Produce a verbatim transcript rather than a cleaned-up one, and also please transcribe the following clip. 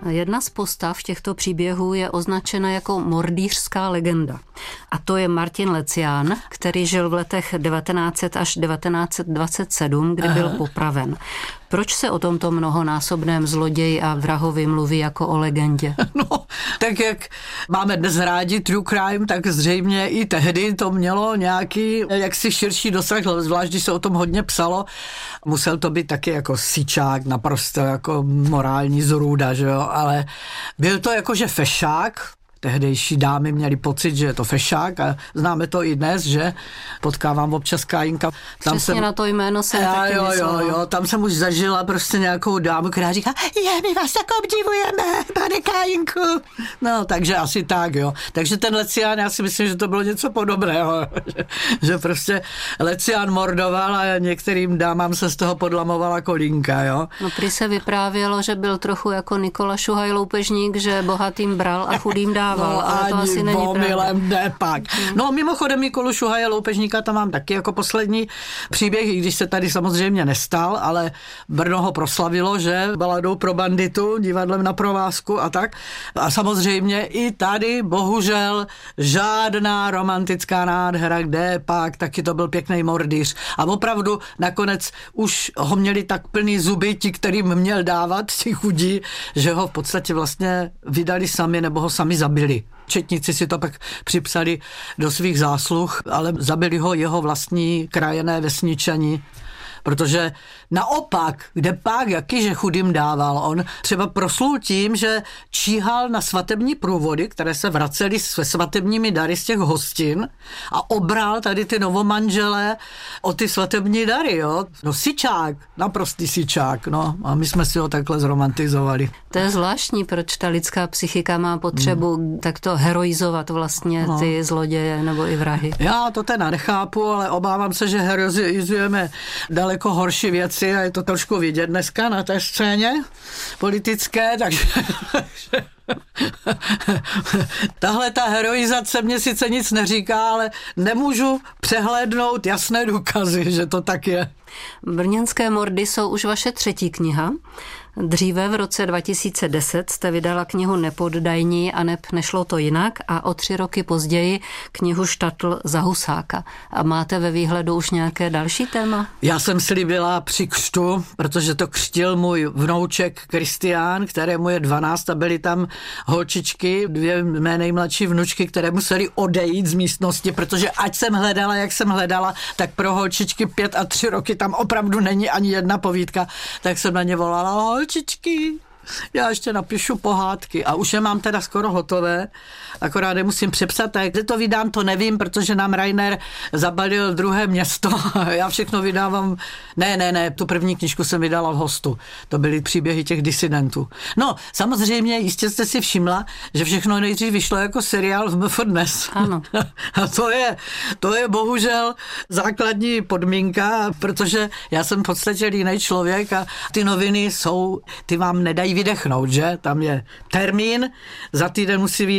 Jedna z postav těchto příběhů je označena jako mordýřská legenda. A to je Martin Lecián, který žil v letech devatenáct set až devatenáct set dvacet sedm, kdy byl popraven. Proč se o tomto mnohonásobném zloději a vrahovi mluví jako o legendě? No, tak jak máme dnes rádi true crime, tak zřejmě i tehdy to mělo nějaký jaksi širší dosah, zvlášť když se o tom hodně psalo. Musel to být taky jako sičák, naprosto jako morální zrůda, že jo, ale byl to jakože fešák. Tehdejší dámy měli pocit, že je to fešák a známe to i dnes, že potkávám občas Kajinka. Tam Přesně jsem, na to jméno jsem já, taky jo, myslela. jo, jo, tam jsem už zažila prostě nějakou dámu, která říká, je, my vás tak obdivujeme, pane Kajinku. No, takže asi tak, jo. Takže ten Lecián, já si myslím, že to bylo něco podobného, že, že prostě Lecián mordoval a některým dámám se z toho podlamovala kolínka, jo. No, prý se vyprávělo, že byl trochu jako Nikola Šuhaj loupežník, že bohatým bral a chudým dával. No, ale to asi není pomylem, ne pak. No mimochodem Nikolu Šuhaje loupežníka tam mám taky jako poslední příběh, i když se tady samozřejmě nestal, ale Brno ho proslavilo, že baladou pro banditu, divadlem na provázku a tak. A samozřejmě i tady bohužel žádná romantická nádhera, kde pak, taky to byl pěkný mordýř. A opravdu nakonec už ho měli tak plný zuby, ti, kterým měl dávat, ti chudí, že ho v podstatě vlastně vydali sami nebo ho sami zabili. Četníci si to pak připsali do svých zásluh, ale zabili ho jeho vlastní krajené vesničani, protože naopak, kde pak, jakýže chudým dával, on třeba proslul tím, že číhal na svatební průvody, které se vracely se svatebními dary z těch hostin a obral tady ty novomanželé o ty svatební dary, jo. No sičák, naprostý sičák, no. A my jsme si ho takhle zromantizovali. To je zvláštní, proč ta lidská psychika má potřebu hmm. takto heroizovat vlastně no. ty zloděje nebo i vrahy. Já to teda nechápu, ale obávám se, že heroizujeme daleko horší věci a je to trošku vidět dneska na té scéně politické, takže tahle ta heroizace mě sice nic neříká, ale nemůžu přehlédnout jasné důkazy, že to tak je. Brněnské mordy jsou už vaše třetí kniha. Dříve v roce dva tisíce deset jste vydala knihu Nepoddajní a neb nešlo to jinak a o tři roky později knihu Štatl za Husáka. A máte ve výhledu už nějaké další téma? Já jsem slíbila při křtu, protože to křtil můj vnouček Kristián, kterému je dvanáct a byly tam holčičky, dvě mé nejmladší vnučky, které museli odejít z místnosti, protože ať jsem hledala, jak jsem hledala, tak pro holčičky pět a tři roky tam opravdu není ani jedna povídka, tak jsem na ně volala, holčičky, já ještě napíšu pohádky a už je mám teda skoro hotové, akorát je musím přepsat a kde to vydám, to nevím, protože nám Rainer zabalil druhé město a já všechno vydávám, ne, ne, ne, tu první knížku jsem vydala v Hostu, to byly příběhy těch disidentů. No, samozřejmě, jistě jste si všimla, že všechno nejdřív vyšlo jako seriál v M F Dnes. Ano. A to je, to je bohužel základní podmínka, protože já jsem v podstatě jiný člověk a ty noviny jsou, ty vám nedají vydechnout, že? Tam je termín, za týden musí vyjít